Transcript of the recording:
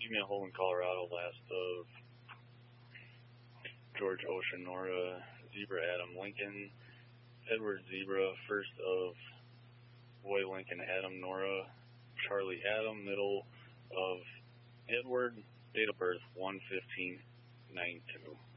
Female Holden, Colorado, last of George Ocean, Nora, Zebra Adam Lincoln, Edward Zebra, first of Boy Lincoln Adam Nora, Charlie Adam, middle of Edward, date of birth 1/15/92.